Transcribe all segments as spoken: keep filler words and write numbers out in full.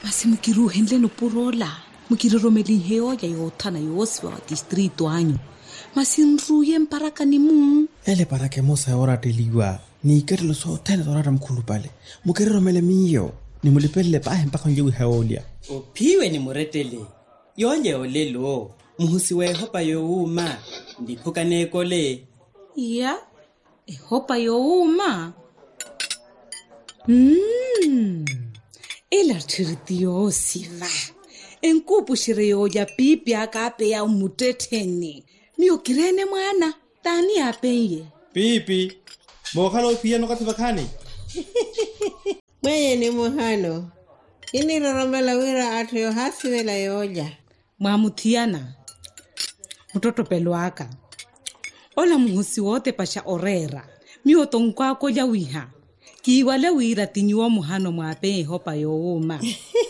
Masi mukiruhendle no purola. Mukiroromeli heo ya yotana yoswa wa district wanyu. Masi nruye mparaka ni mu. Ele parake mosa ora teliwa. Ni kerlo so tena dorara mkhulu pale. Mukiroromele miyo. Ni mulipele pahe mpaka njewe heolia. Upiwe ni muretele. Yonye olelo. Muhusiwe hopa yo uma. Ndipuka nekole. Ya. E hopa yo uma. Mmm. Ela tiritiyo siva. Enkupu shireyo ya pipi akape ya umuteteni. Miyo kirene mwana. Tani apenye. Pipi. Mwakalo upia no kativakani. Mwenye ni muhano. Ini roromela wira atu yo hasi wela yoja. Mwamutiana. Mtoto peluaka. Ola muhusi wote pasha orera. Miyo tongkwa koja wiha. Kiwale wira tinyuwa muhano mwape hopa yo uma.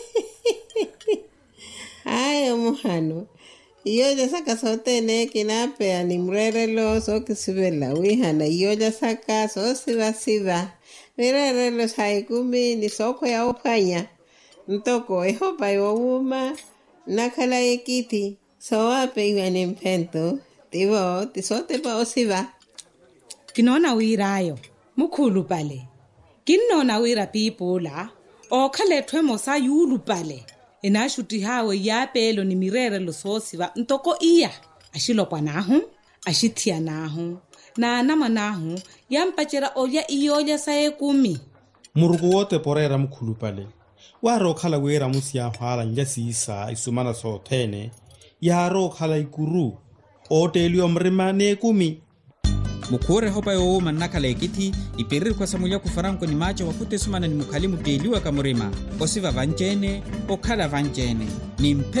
Ayo muhano. Iyoja saka sote ne kinapea ni mrerelo so kisibela wiha na iyoja saka so siva siva. Mrerelo saikumi ni soko ya opanya. Ntoko e hopa yo uma. Nakala ekiti. So wape iwa ni mpento. Tivo tisote pa osiva. Kinona wira ayo. Mukulu pale. Kinona wira pipola. O kale twemo sa yulu pale. Inashuti hawe ya pelo ni mirere lo sosiva ntoko iya ashilopwa nahu ashitia nahu na anama nahu yampachera oya iyoja sae kumi Murugu wote porera mkhulu pale. Waro khala wera musia hwala njasi isa isumana so tene. Yaro khala ikuru. Otelio mrima ne kumi. Mukure hopa yo uma nakala ekiti iperiri kwa samulia kufaranko ni macho wakute sumana ni mukalimu deliwa kamurima osiva vanjene okala vanjene ni mpe